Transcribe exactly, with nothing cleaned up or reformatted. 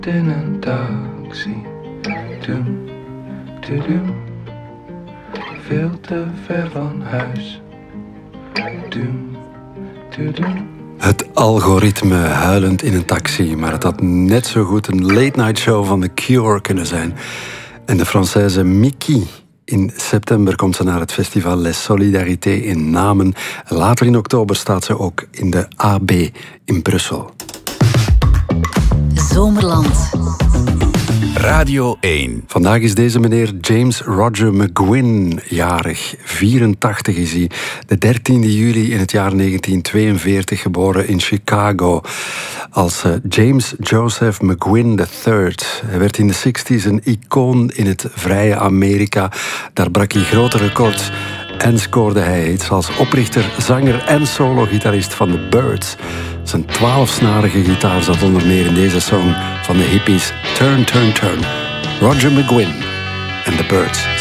In een taxi, doem, doem, veel te ver van huis, doem, doem. Het algoritme huilend in een taxi, maar het had net zo goed een late-night show van The Cure kunnen zijn. En de Française Mickey. In september komt ze naar het festival Les Solidarités in Namen. Later in oktober staat ze ook in de A B in Brussel. Zomerland. Radio één. Vandaag is deze meneer James Roger McGuinn jarig. vierentachtig is hij. De dertiende juli in het jaar negentien tweeënveertig geboren in Chicago. Als James Joseph McGuinn de derde. Hij werd in de zestig's een icoon in het vrije Amerika. Daar brak hij grote records. En scoorde hij hits als oprichter, zanger en solo-gitarist van The Byrds. Zijn twaalfsnarige gitaar zat onder meer in deze song van de hippies Turn, Turn, Turn. Roger McGuinn en The Byrds.